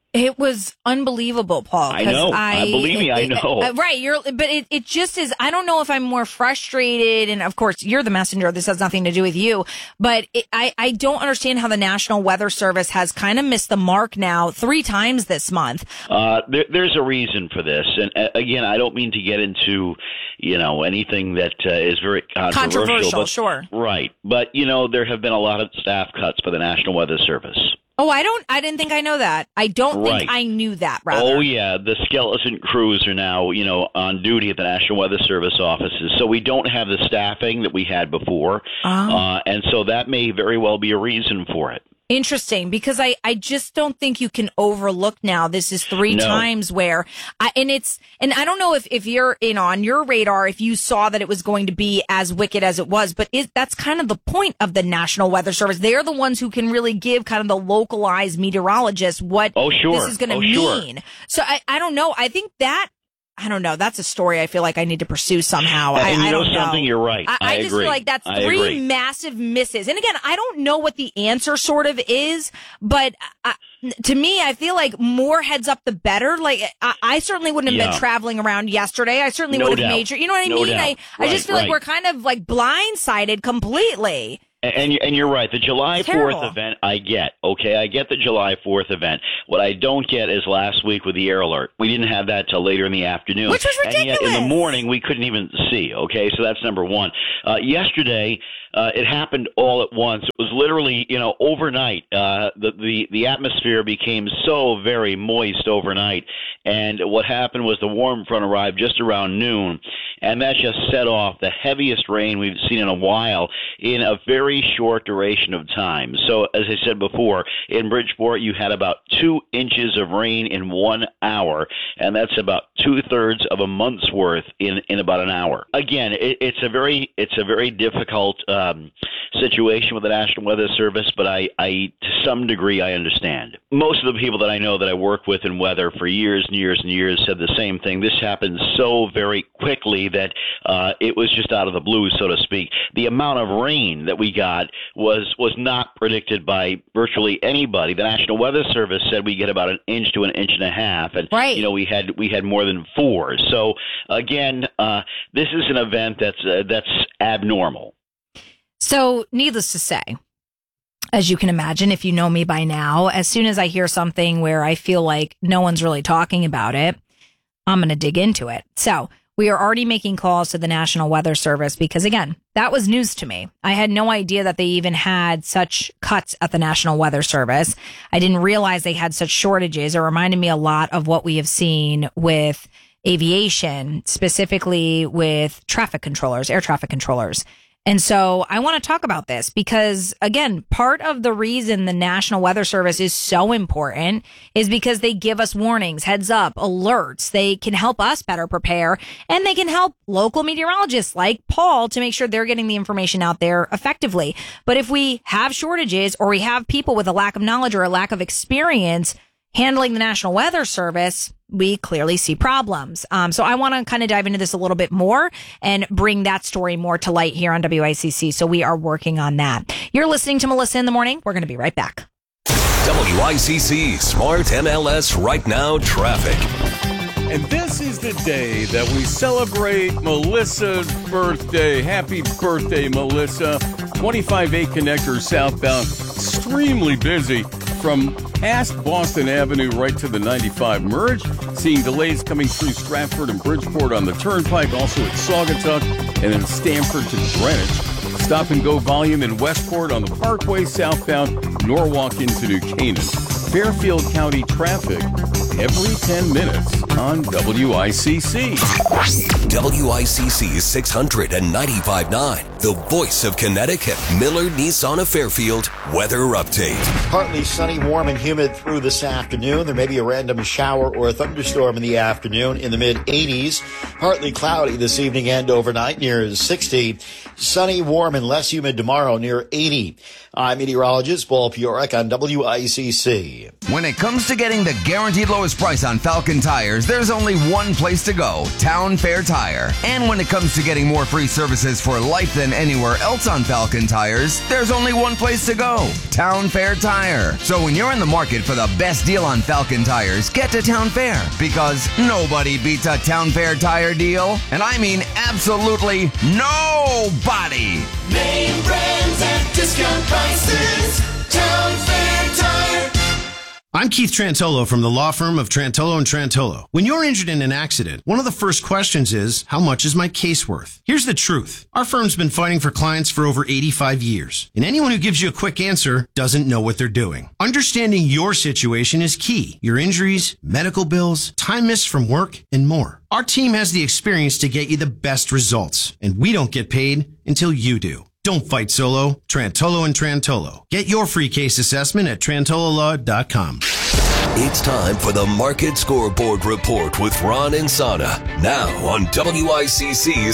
It was unbelievable, Paul. I know. Believe me, I know. Right. But it just is. I don't know if I'm more frustrated. And of course, you're the messenger. This has nothing to do with you. But I don't understand how the National Weather Service has kind of missed the mark now 3 times this month. There's a reason for this. And again, I don't mean to get into, anything that is very controversial. But, sure. Right. But, there have been a lot of staff cuts by the National Weather Service. Oh, I didn't think I know that. I don't think I knew that, rather. Oh, yeah. The skeleton crews are now, on duty at the National Weather Service offices. So we don't have the staffing that we had before. And so that may very well be a reason for it. Interesting, because I just don't think you can overlook now. This is 3 times where I don't know if you're on your radar, if you saw that it was going to be as wicked as it was, but that's kind of the point of the National Weather Service. They're the ones who can really give kind of the localized meteorologists what this is going to mean. Sure. So I don't know. I think I don't know. That's a story I feel like I need to pursue somehow. And I don't know. Something, you're right. I just feel like that's 3 massive misses. And again, I don't know what the answer sort of is, but to me, I feel like more heads up, the better. Like, I certainly wouldn't have been traveling around yesterday. I certainly would have made sure. You know what I mean? I just feel like we're kind of like blindsided completely. And you're right. The July 4th event, I get. Okay, I get the July 4th event. What I don't get is last week with the air alert. We didn't have that till later in the afternoon. Which was ridiculous. And yet in the morning, we couldn't even see. Okay, so that's number one. Yesterday, it happened all at once. It was literally, overnight. The atmosphere became so very moist overnight. And what happened was the warm front arrived just around noon. And that just set off the heaviest rain we've seen in a while in a very short duration of time. So, as I said before, in Bridgeport, you had about 2 inches of rain in 1 hour, and that's about 2/3 of a month's worth in about an hour. Again, it's a very difficult situation with the National Weather Service, but I to some degree, I understand. Most of the people that I know that I work with in weather for years and years and years said the same thing. This happened so very quickly that it was just out of the blue, so to speak. The amount of rain that we got was not predicted by virtually anybody. The National Weather Service said we get about 1 inch to 1.5 inches, and we had more than 4. So again, this is an event that's abnormal. So, needless to say, as you can imagine, if you know me by now, as soon as I hear something where I feel like no one's really talking about it, I'm going to dig into it. So, we are already making calls to the National Weather Service because, again, that was news to me. I had no idea that they even had such cuts at the National Weather Service. I didn't realize they had such shortages. It reminded me a lot of what we have seen with aviation, specifically with traffic controllers, air traffic controllers. And so I want to talk about this because, again, part of the reason the National Weather Service is so important is because they give us warnings, heads up, alerts. They can help us better prepare, and they can help local meteorologists like Paul to make sure they're getting the information out there effectively. But if we have shortages or we have people with a lack of knowledge or a lack of experience handling the National Weather Service, we clearly see problems. So I want to kind of dive into this a little bit more and bring that story more to light here on WICC. So we are working on that. You're listening to Melissa in the Morning. We're going to be right back. WICC Smart MLS Right Now Traffic. And this is the day that we celebrate Melissa's birthday. Happy birthday, Melissa. 25A connector southbound, extremely busy from past Boston Avenue right to the 95 merge. Seeing delays coming through Stratford and Bridgeport on the Turnpike, also at Saugatuck, and then Stamford to Greenwich. Stop and go volume in Westport on the Parkway southbound, Norwalk into New Canaan. Fairfield County traffic every 10 minutes on WICC. WICC 695.9, the voice of Connecticut. Miller Nissan of Fairfield weather update. Partly sunny, warm, and humid through this afternoon. There may be a random shower or a thunderstorm in the afternoon in the mid-80s. Partly cloudy this evening and overnight near 60. Sunny, warm, and less humid tomorrow near 80. I'm meteorologist Paul Piorek on WICC. When it comes to getting the guaranteed lowest price on Falcon tires, there's only one place to go, Town Fair Tire. And when it comes to getting more free services for life than than anywhere else on Falcon Tires, there's only one place to go, Town Fair Tire. So when you're in the market for the best deal on Falcon Tires, get to Town Fair, because nobody beats a Town Fair tire deal. And I mean absolutely nobody. Name brands at discount prices. Town Fair Tire. I'm Keith Trantolo from the law firm of Trantolo and Trantolo. When you're injured in an accident, one of the first questions is, how much is my case worth? Here's the truth. Our firm's been fighting for clients for over 85 years, and anyone who gives you a quick answer doesn't know what they're doing. Understanding your situation is key. Your injuries, medical bills, time missed from work, and more. Our team has the experience to get you the best results, and we don't get paid until you do. Don't fight solo. Trantolo and Trantolo. Get your free case assessment at trantololaw.com. It's time for the Market Scoreboard Report with Ron Insana. Now on WICC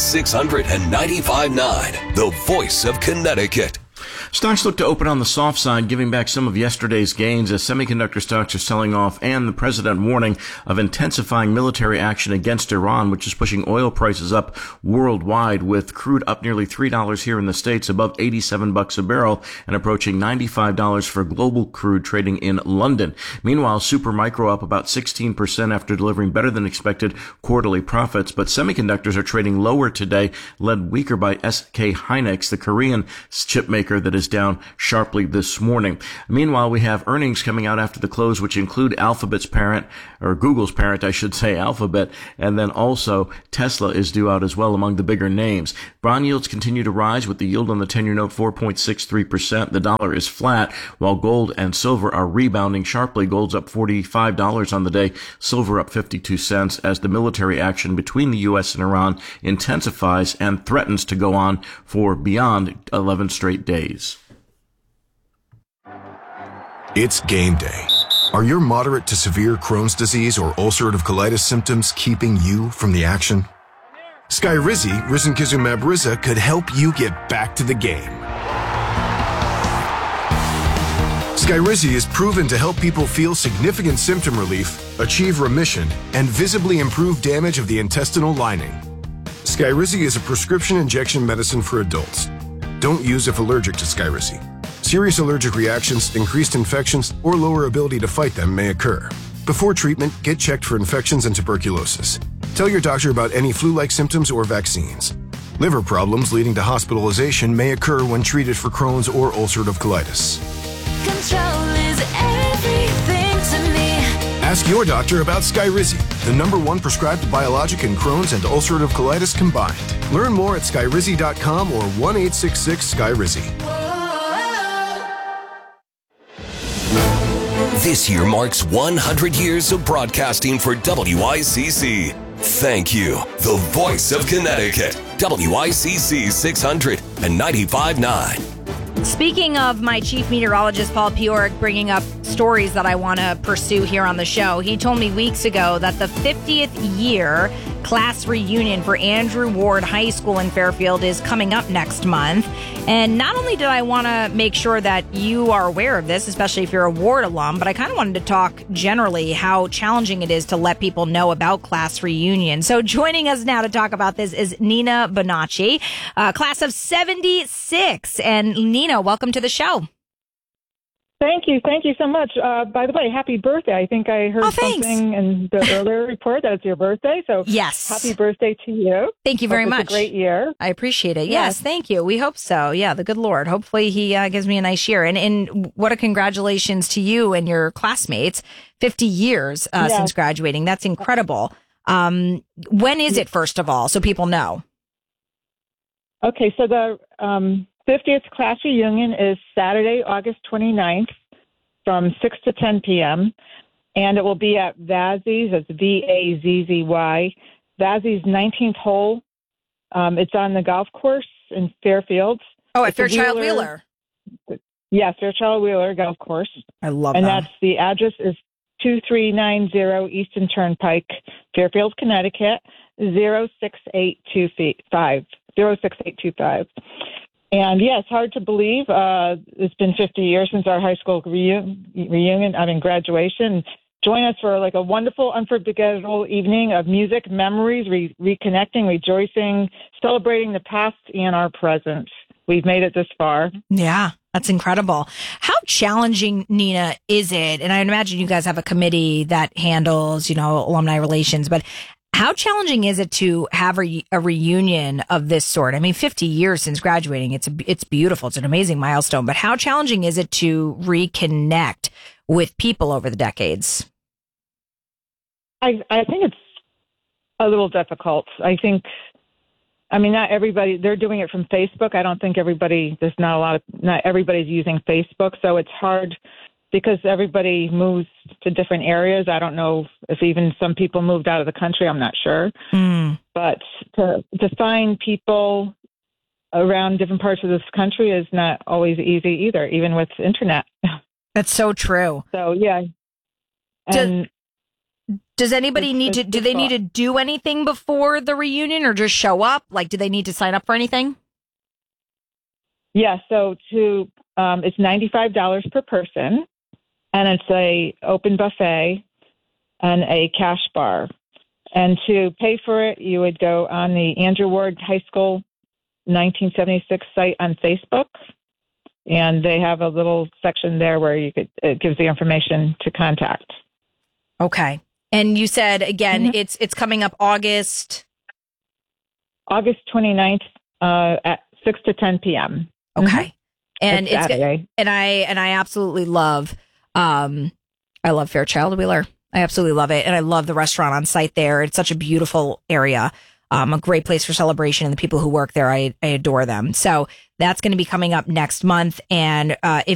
695.9, the voice of Connecticut. Stocks look to open on the soft side, giving back some of yesterday's gains as semiconductor stocks are selling off, and the president warning of intensifying military action against Iran, which is pushing oil prices up worldwide, with crude up nearly $3 here in the States, above $87 a barrel, and approaching $95 for global crude trading in London. Meanwhile, Supermicro up about 16% after delivering better than expected quarterly profits, but semiconductors are trading lower today, led weaker by SK Hynix, the Korean chip maker that is down sharply this morning. Meanwhile, we have earnings coming out after the close, which include Alphabet's parent, or Google's parent, I should say, Alphabet, and then also Tesla is due out as well among the bigger names. Bond yields continue to rise, with the yield on the 10-year note 4.63%. The dollar is flat, while gold and silver are rebounding sharply. Gold's up $45 on the day, silver up 52 cents, as the military action between the U.S. and Iran intensifies and threatens to go on for beyond 11 straight days. It's game day. Are your moderate to severe Crohn's disease or ulcerative colitis symptoms keeping you from the action? Skyrizi, risankizumab Riza, could help you get back to the game. Skyrizi is proven to help people feel significant symptom relief, achieve remission, and visibly improve damage of the intestinal lining. Skyrizi is a prescription injection medicine for adults. Don't use if allergic to Skyrizi. Serious allergic reactions, increased infections, or lower ability to fight them may occur. Before treatment, get checked for infections and tuberculosis. Tell your doctor about any flu-like symptoms or vaccines. Liver problems leading to hospitalization may occur when treated for Crohn's or ulcerative colitis. Control is everything to me. Ask your doctor about Skyrizi, the #1 prescribed biologic in Crohn's and ulcerative colitis combined. Learn more at skyrizi.com or 1-866-SKYRIZI. This year marks 100 years of broadcasting for WICC. Thank you, the voice of Connecticut. WICC 695.9. Speaking of my chief meteorologist, Paul Pioric, bringing up stories that I want to pursue here on the show, he told me weeks ago that the 50th year class reunion for Andrew Ward High School in Fairfield is coming up next month. And not only did I want to make sure that you are aware of this, especially if you're a Ward alum, but I kind of wanted to talk generally how challenging it is to let people know about class reunion. So joining us now to talk about this is Nina Bonacci, class of 76. And Nina, welcome to the show. Thank you so much. By the way, happy birthday. I think I heard something in the earlier report that it's your birthday. So yes, happy birthday to you. Thank you very much. much. A great year. I appreciate it. Yes, thank you. We hope so. Yeah, the good Lord. Hopefully he gives me a nice year. And what a congratulations to you and your classmates. 50 years since graduating. That's incredible. When is it, first of all, so people know? Okay, so the 50th class reunion is Saturday, August 29th from 6 to 10 p.m., and it will be at Vazzy's. That's V-A-Z-Z-Y. Vazzy's 19th hole. It's on the golf course in Fairfield. Oh, at Fairchild Wheeler. Yeah, Fairchild Wheeler Golf Course. I love and that. And the address is 2390 Easton Turnpike, Fairfield, Connecticut, 06825. 06825. And yeah, it's hard to believe. It's been 50 years since our high school graduation. join us for like a wonderful, unforgettable evening of music, memories, reconnecting, rejoicing, celebrating the past and our present. We've made it this far. Yeah, that's incredible. How challenging, Nina, is it? And I imagine you guys have a committee that handles, alumni relations, but how challenging is it to have a reunion of this sort? I mean, 50 years since graduating, it's beautiful. It's an amazing milestone, but how challenging is it to reconnect with people over the decades? I think it's a little difficult. Not everybody, they're doing it from Facebook. I don't think not everybody's using Facebook. So it's hard because everybody moves to different areas. I don't know if even some people moved out of the country. I'm not sure. But to find people around different parts of this country is not always easy either, even with internet. That's so true. So, yeah. Does anybody need to do anything before the reunion or just show up? Like, do they need to sign up for anything? Yeah. So it's $95 per person, and it's a open buffet and a cash bar. And to pay for it, you would go on the Andrew Ward High School 1976 site on Facebook. And they have a little section there where it gives the information to contact. Okay. And you said, again, it's coming up August 29th at 6 to 10 p.m. Okay. And it's Saturday. And I absolutely love Fairchild Wheeler. I absolutely love it. And I love the restaurant on site there. It's such a beautiful area. A great place for celebration, and the people who work there, I adore them. So that's going to be coming up next month. And if